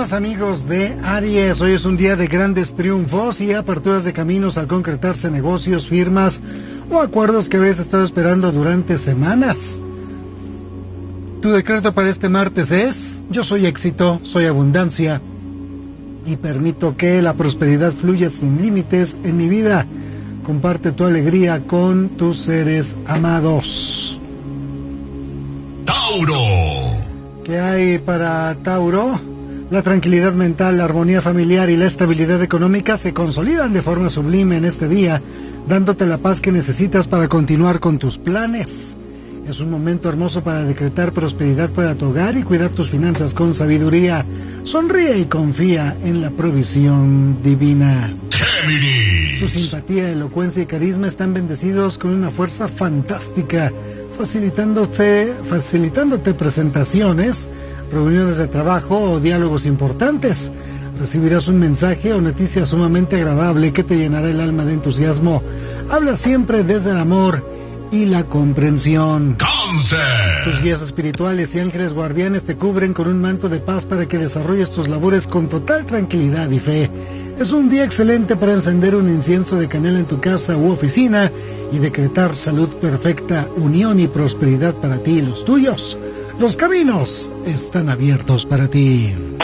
días, amigos de Aries. Hoy es un día de grandes triunfos y aperturas de caminos al concretarse negocios, firmas o acuerdos que habéis estado esperando durante semanas. Tu decreto para este martes es: yo soy éxito, soy abundancia y permito que la prosperidad fluya sin límites en mi vida. Comparte tu alegría con tus seres amados. Tauro. ¿Qué hay para Tauro? La tranquilidad mental, la armonía familiar y la estabilidad económica se consolidan de forma sublime en este día, dándote la paz que necesitas para continuar con tus planes. Es un momento hermoso para decretar prosperidad para tu hogar y cuidar tus finanzas con sabiduría. Sonríe y confía en la provisión divina. Géminis. Tu simpatía, elocuencia y carisma están bendecidos con una fuerza fantástica, facilitándote presentaciones, reuniones de trabajo o diálogos importantes. Recibirás un mensaje o noticia sumamente agradable que te llenará el alma de entusiasmo. Habla siempre desde el amor y la comprensión. Cáncer. Tus guías espirituales y ángeles guardianes te cubren con un manto de paz para que desarrolles tus labores con total tranquilidad y fe. Es un día excelente para encender un incienso de canela en tu casa u oficina y decretar salud perfecta, unión y prosperidad para ti y los tuyos. Los caminos están abiertos para ti.